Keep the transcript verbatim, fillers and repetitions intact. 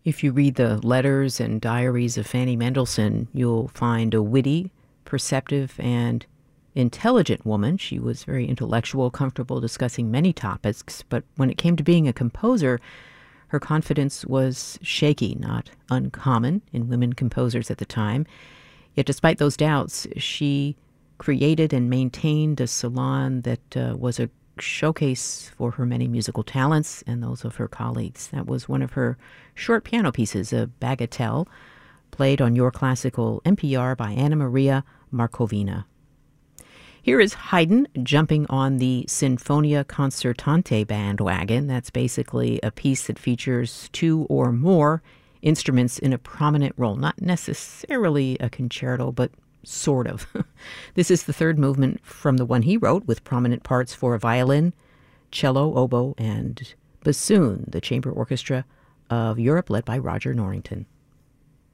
If you read the letters and diaries of Fanny Mendelssohn, you'll find a witty, perceptive, and intelligent woman. She was very intellectual, comfortable discussing many topics, but when it came to being a composer, her confidence was shaky, not uncommon in women composers at the time. Yet despite those doubts, she created and maintained a salon that uh, was a showcase for her many musical talents and those of her colleagues. That was one of her short piano pieces, a bagatelle, played on Your Classical N P R by Anna Maria Markovina. Here is Haydn jumping on the Sinfonia Concertante bandwagon. That's basically a piece that features two or more instruments in a prominent role. Not necessarily a concerto, but sort of. This is the third movement from the one he wrote, with prominent parts for a violin, cello, oboe, and bassoon, the chamber orchestra of Europe led by Roger Norrington.